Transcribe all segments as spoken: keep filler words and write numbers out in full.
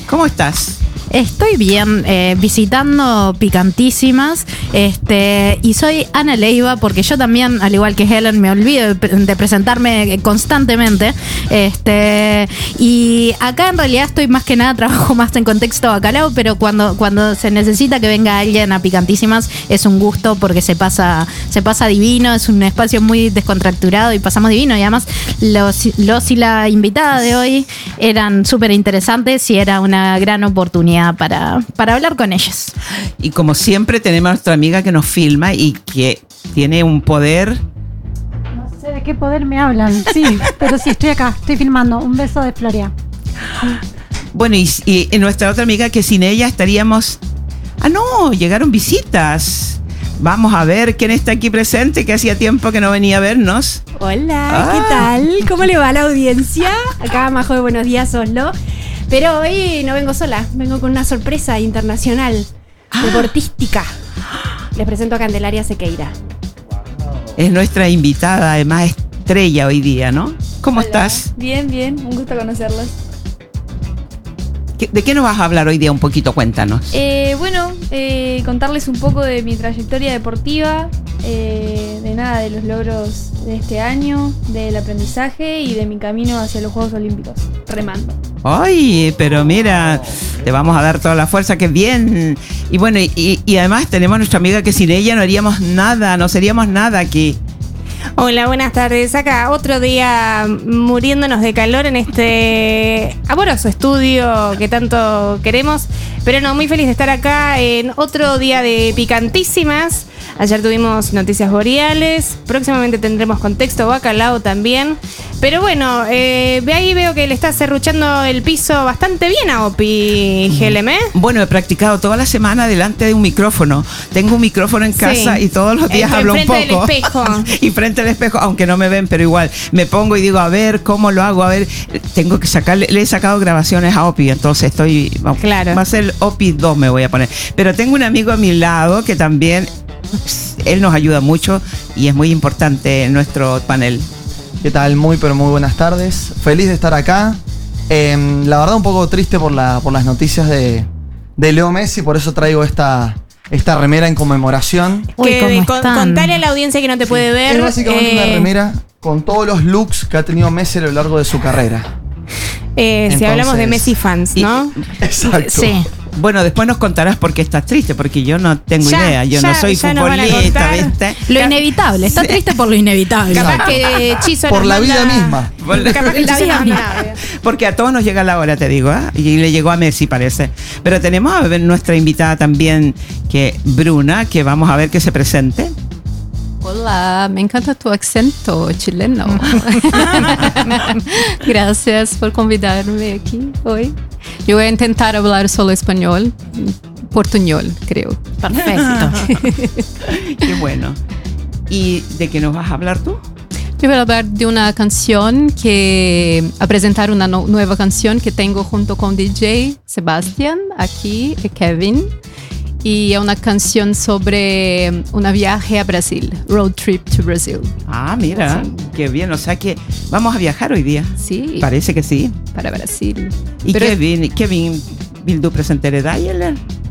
¿Cómo estás? Estoy bien, eh, visitando Picantísimas, este, y soy Ana Leiva, porque yo también, al igual que Helen, me olvido de, de presentarme constantemente, este, y acá en realidad estoy más que nada, trabajo más en contexto bacalao, pero cuando, cuando se necesita que venga alguien a Picantísimas es un gusto porque se pasa, se pasa divino, es un espacio muy descontracturado y pasamos divino, y además los, los y la invitada de hoy eran súper interesantes y era una gran oportunidad Para, para hablar con ellas. Y como siempre tenemos a nuestra amiga que nos filma y que tiene un poder. No sé de qué poder me hablan, sí, pero sí, estoy acá, estoy filmando. Un beso de Floria. Bueno, y, y nuestra otra amiga que sin ella estaríamos... Ah, no, llegaron visitas. Vamos a ver quién está aquí presente, que hacía tiempo que no venía a vernos. Hola, Ah. ¿qué tal? ¿Cómo le va a la audiencia? Acá Majo de Buenos Días, Oslo. Pero hoy no vengo sola, vengo con una sorpresa internacional, Ah. deportística. Les presento a Candelaria Sequeira. Es nuestra invitada, además estrella hoy día, ¿no? ¿Cómo Hola. estás? Bien, bien, un gusto conocerlos. ¿Qué- ¿De qué nos vas a hablar hoy día un poquito? Cuéntanos. Eh, bueno, eh, contarles un poco de mi trayectoria deportiva, eh, de nada, de los logros de este año, del aprendizaje y de mi camino hacia los Juegos Olímpicos, remando. Ay, pero mira, te vamos a dar toda la fuerza, que bien. Y bueno, y, y- y además tenemos a nuestra amiga que sin ella no haríamos nada, no seríamos nada aquí. Hola, buenas tardes. Acá otro día muriéndonos de calor en este amoroso estudio que tanto queremos. Pero no, muy feliz de estar acá en otro día de Picantísimas. Ayer tuvimos noticias boreales, próximamente tendremos contexto bacalao también. Pero bueno, eh, ve ahí veo que le está serruchando el piso bastante bien a Opi, Helen, ¿eh? Bueno, he practicado toda la semana delante de un micrófono. Tengo un micrófono en casa Sí. y todos los días En- hablo un poco. enfrente del espejo. Y frente al espejo, aunque no me ven, pero igual me pongo y digo, a ver, ¿cómo lo hago? A ver, tengo que sacarle, le he sacado grabaciones a Opi, entonces estoy, vamos, Claro. va a ser Opi dos me voy a poner. Pero tengo un amigo a mi lado que también, él nos ayuda mucho y es muy importante en nuestro panel. ¿Qué tal? Muy, pero muy buenas tardes. Feliz de estar acá. Eh, la verdad, un poco triste por, la, por las noticias de, de Leo Messi, por eso traigo esta, esta remera en conmemoración. Uy, que ¿cómo con- están? contale a la audiencia que no te puede ver. Es básicamente eh, una remera con todos los looks que ha tenido Messi a lo largo de su carrera. eh, si Entonces- hablamos de Messi fans, ¿no? Exacto. Sí. Bueno, después nos contarás por qué estás triste, porque yo no tengo Ya, idea. Yo ya, no soy ya nos van a futbolista, contar. ¿viste? Lo inevitable, está triste por lo inevitable. Capaz que Chizo Por nos la manda- vida misma. Capaz que La Chizo vida nos misma. manda- Porque a todos nos llega la hora, te digo, ¿eh? Y le llegó a Messi, parece. Pero tenemos a ver nuestra invitada también, que Bruna, que vamos a ver que se presente. Hola, me encanta tu acento chileno. Gracias por convidarme aquí hoy. Yo voy a intentar hablar solo español, portuñol, creo. Perfecto. Qué bueno. ¿Y de qué nos vas a hablar tú? Yo voy a hablar de una canción que, a presentar una no- nueva canción que tengo junto con D J Sebastián, aquí, y Kevin. Y es una canción sobre un viaje a Brasil, Road Trip to Brazil. Ah, mira, qué bien. O sea que vamos a viajar hoy día. Sí, Parece que sí. para Brasil. ¿Y Pero- Kevin, Kevin, vill du presentera deg, eller?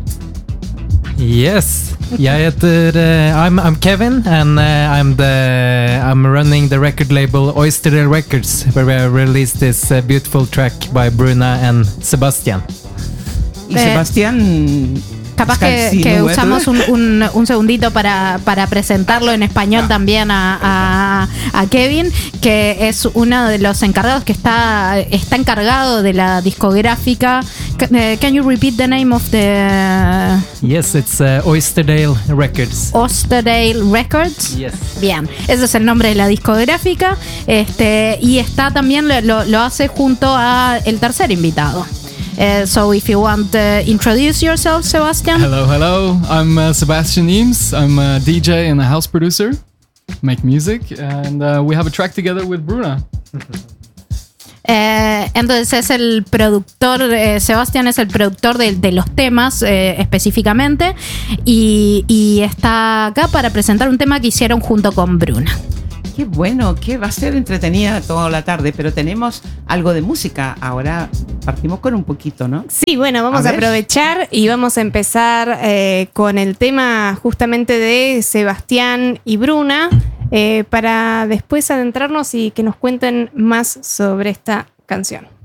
Yes, jag heter, uh, I'm, I'm Kevin and uh, I'm the I'm running the record label Oyster Records, where we released this uh, beautiful track by Bruna and Sebastian. Y Eh, Sebastián... Capaz que, Scalzi, que ¿no? usamos un, un, un segundito para, para presentarlo en español Ah. también a, a, a Kevin, que es uno de los encargados que está, está encargado de la discográfica. Can, eh, can you repeat the name of the Yes, it's uh, Oysterdale Records. Osterdale Records? Yes. Bien, ese es el nombre de la discográfica, este, y está también, lo, lo hace junto a el tercer invitado. Uh, so if you want to introduce yourself, Sebastian. Hello, hello. I'm uh, Sebastian Eames. I'm a D J and a house producer. Make music, and uh, we have a track together with Bruna. Eh, entonces es el productor, eh, Sebastián es el productor de, de los temas eh, específicamente, y, y está acá para presentar un tema que hicieron junto con Bruna. Qué bueno, que va a ser entretenida toda la tarde, pero tenemos algo de música ahora. partimos con un poquito, ¿no? Sí, bueno, vamos A a, ver. aprovechar y vamos a empezar eh, con el tema justamente de Sebastián y Bruna, eh, para después adentrarnos y que nos cuenten más sobre esta canción.